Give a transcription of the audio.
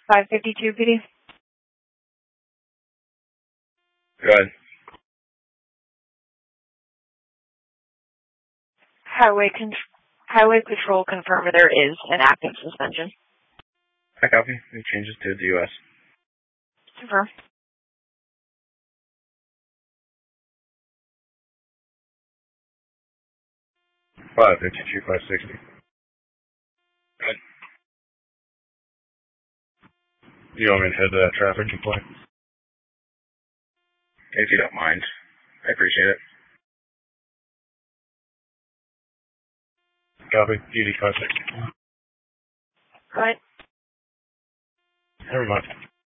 552 PD. Go ahead. Highway Patrol confirmed there is an active suspension. I copy. It changes to the U.S. Confirm. Five 560. Good. You want me to head to that traffic complaint? If you don't mind. I appreciate it. Copy. ED 560. Go ahead. Never mind.